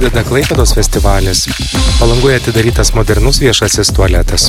Prasideda Klaipėdos festivalis. Palangoje atidarytas modernus viešasis tualetas.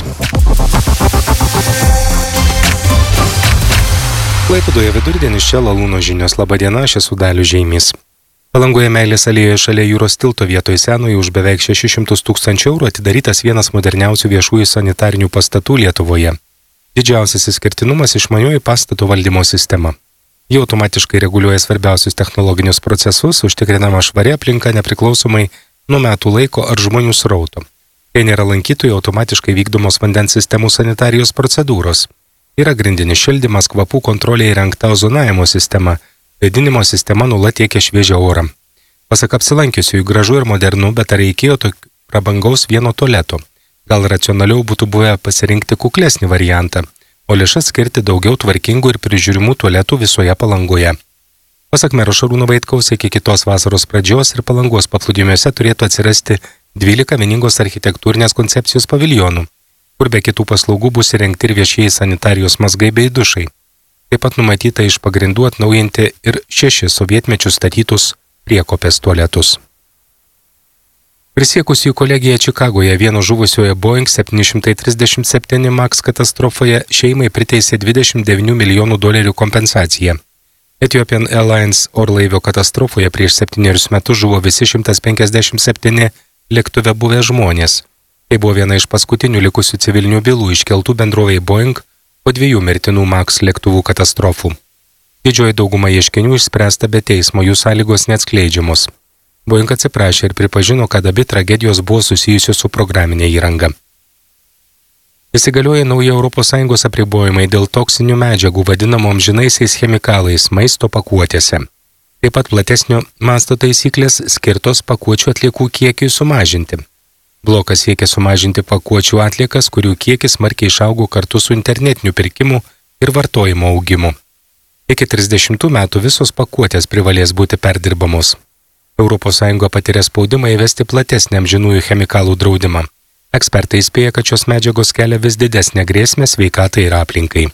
Klaipėdoje vidurdienis čia Lalūno žinios. Labadiena, aš esu Dalius Žeimys. Palangoje Meilės alėjoje šalia jūros tilto vietoje senojo už beveik 600 000 eurų atidarytas vienas moderniausių viešųjų sanitarinių pastatų Lietuvoje. Didžiausias išskirtinumas – išmanioji pastato valdymo sistema. Ji automatiškai reguliuoja svarbiausius technologinius procesus, užtikrinama švari aplinka nepriklausomai nuo metų laiko ar žmonių srauto. Kai nėra lankytojų, automatiškai vykdomos vandens sistemų sanitarijos procedūros. Yra grindinis šildymas, kvapų kontrolė įrengta ozonavimo sistema, vėdinimo sistema nuolat tiekia šviežią orą. Pasak apsilankiusiųjų gražu ir modernu, bet ar reikėjo tokio prabangaus vieno tualeto? Gal racionaliau būtų buvę pasirinkti kuklesnį variantą, o lėšas skirti daugiau tvarkingų ir prižiūrimų tualetų visoje Palangoje. Pasak mero Šarūno Vaitkaus, iki kitos vasaros pradžios ir Palangos paplūdimiuose turėtų atsirasti 12 vieningos architektūrinės koncepcijos paviljonų, kur be kitų paslaugų bus įrengti ir viešieji sanitarijos mazgai bei dušai. Taip pat numatyta iš pagrindų atnaujinti ir 6 sovietmečių statytus priekopės tualetus. Prisiekusiųjų kolegija Čikagoje vieno žuvusiojo Boeing 737 MAX katastrofoje šeimai priteisė $29 milijonų kompensaciją. Ethiopian Airlines orlaivio katastrofoje prieš 7 metus žuvo visi 157 lėktuve buvę žmonės. Tai buvo viena iš paskutinių likusių civilinių bylų iškeltų bendrovei Boeing po 2 mirtinų MAX lėktuvų katastrofų. Didžioji dauguma ieškinių išspręsta be teismo, jų sąlygos neatskleidžiamos. Boeing atsiprašė ir pripažino, kad abi tragedijos buvo susijusios su programinė įranga. Įsigalioja nauji ES apribojimai dėl toksinių medžiagų vadinamų amžinaisiais chemikalais maisto pakuotėse. Taip pat platesnio masto taisyklės skirtos pakuočių atliekų kiekiui sumažinti. Blokas siekia sumažinti pakuočių atliekas, kurių kiekis smarkiai išaugo kartu su internetiniu pirkimu ir vartojimo augimu. Iki 30 metų visos pakuotės privalės būti perdirbamos. ES patiria spaudimą įvesti platesnį amžinųjų chemikalų draudimą. Ekspertai įspėja, kad šios medžiagos kelia vis didesnę grėsmę sveikatai ir aplinkai.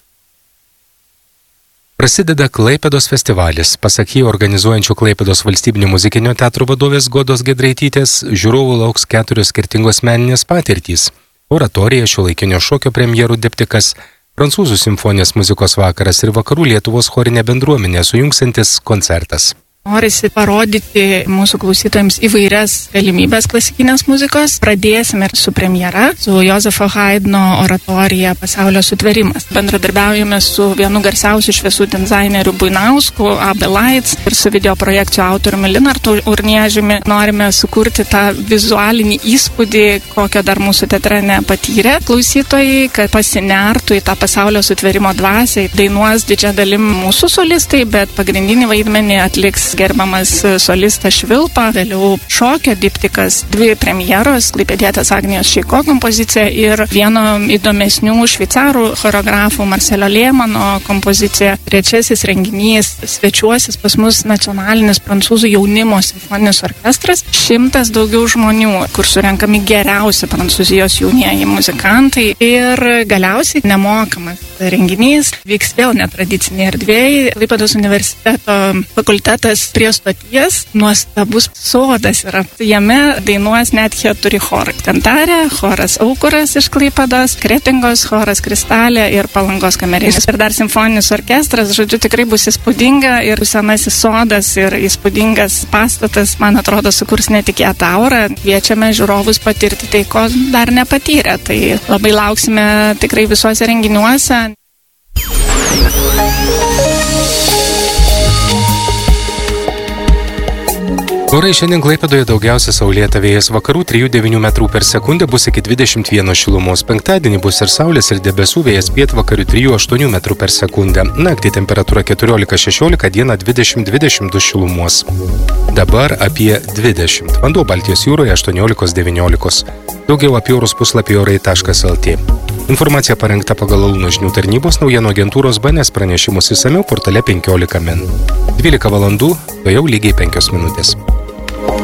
Prasideda Klaipėdos festivalis. Pasak jį organizuojančių Klaipėdos valstybinio muzikinio teatro vadovės Godos Giedraitytės, žiūrovų lauks 4 skirtingos meninės patirtys. Oratorija, šiuolaikinio šokio premjerų diptikas, prancūzų simfonijos muzikos vakaras ir vakarų Lietuvos chorinė bendruomenė sujungsiantis koncertas. Norisi parodyti mūsų klausytojams įvairias galimybės klasikinės muzikos. Pradėsime su premjera, su Jozefo Haidno oratorija Pasaulio sutvėrimas. Bendradarbiaujame su vienu garsiausių šviesų dizainerių Buinausku, AB Lights ir su video projekcijų autoriumi Linartu Urniežiumi. Norime sukurti tą vizualinį įspūdį, kokio dar mūsų teatre nepatyrė klausytojai, kad pasinertų į tą pasaulio sutvėrimo dvasią. Dainuos didžia dalim mūsų solistai, bet pagrindinį vaidmenį atliks gerbiamas solistas Švilpa, vėliau šokio diptikas, 2 premjeros, klaipėdietės Agnijos Šeiko kompozicija ir vieno įdomesnių šveicarų choreografų Marcelio Lėmano kompozicija. 3 renginys svečiuosis pas mus nacionalinis prancūzų jaunimo simfoninis orkestras, 100 daugiau žmonių, kur surenkami geriausi prancūzijos jaunieji muzikantai ir galiausiai nemokamas renginys vyks vėl netradicinėje erdvėje. Klaipėdos universiteto fakultetas prie stoties, nuostabus sodas yra. Jame dainuos net 4 chorai. Kantarė, choras Aukuras iš Klaipėdos, Kretingos choras Kristalė ir Palangos kamerinis. Ir dar simfoninis orkestras, žodžiu, tikrai bus įspūdinga ir senasis sodas ir įspūdingas pastatas, man atrodo, sukurs netikėtą aurą. Kviečiame žiūrovus patirti tai, ko dar nepatyrė. Tai labai lauksime tikrai visuose renginiuose. Orai šiandien Klaipėdoje daugiausia saulėta, vėjas vakarų 3–9 metrų per sekundę bus iki 21 šilumos. Penktadienį bus ir saulės ir debesų, vėjas pietvakarių 3–8 metrų per sekundę. Naktį temperatūra 14–16, dieną 20–22 šilumos. Dabar apie 20. Vanduo Baltijos jūroje 18–19. Daugiau apie orus puslapį orai.lt. Informacija parengta pagal Lalūno žinių tarnybos naujienų agentūros BNS pranešimus išsamiau portale 15 min. 12 valandų, jau lygiai 5 minutės.